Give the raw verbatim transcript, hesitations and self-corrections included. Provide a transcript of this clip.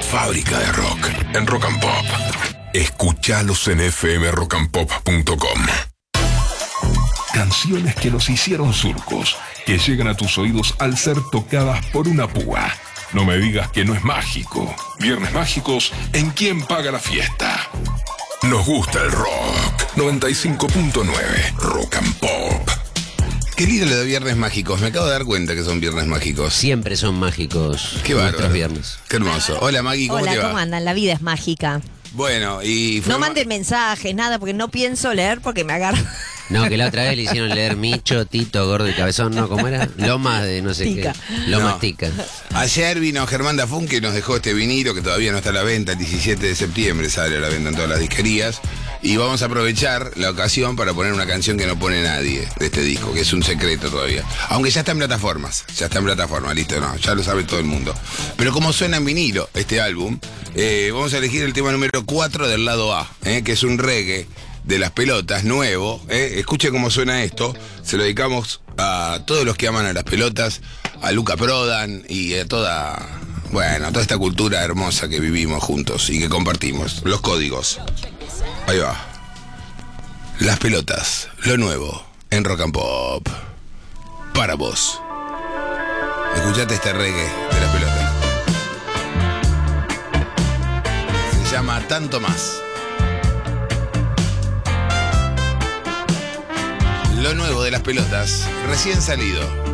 Fábrica de rock en Rock and Pop. Escuchalos en f m rock and pop punto com. Canciones que nos hicieron surcos, que llegan a tus oídos al ser tocadas por una púa. No me digas que no es mágico. Viernes mágicos en ¿Quién paga la fiesta? Nos gusta el rock. noventa y cinco punto nueve Rock and Pop. Qué lindo lo de Viernes Mágicos. Me acabo de dar cuenta que son Viernes Mágicos. Siempre son mágicos. Qué nuestros bárbaro. viernes. Qué hermoso. Hola, Maggie, ¿cómo Hola, te va? ¿cómo andan? La vida es mágica. Bueno, y... No manden mensajes, nada, porque no pienso leer porque me agarro. No, que la otra vez le hicieron leer Micho, Tito, Gordo y Cabezón, ¿no? ¿Cómo era? Lomas de no sé Tica. qué. Lomas No. Tica. Ayer vino Germán Dafún, que nos dejó este vinilo que todavía no está a la venta. El diecisiete de septiembre sale a la venta en todas las disquerías. Y vamos a aprovechar la ocasión para poner una canción que no pone nadie de este disco, que es un secreto todavía. Aunque ya está en plataformas, ya está en plataformas, listo, no, ya lo sabe todo el mundo. Pero como suena en vinilo este álbum, eh, vamos a elegir el tema número cuatro del lado A, eh, que es un reggae de Las Pelotas, nuevo. Eh. Escuche cómo suena esto, se lo dedicamos a todos los que aman a las pelotas, a Luca Prodan y a toda, bueno, a toda esta cultura hermosa que vivimos juntos y que compartimos, los códigos. Ahí va. Las Pelotas, lo nuevo en Rock and Pop. Para vos. Escuchate este reggae de Las Pelotas. Se llama Tanto Más. Lo nuevo de Las Pelotas, recién salido.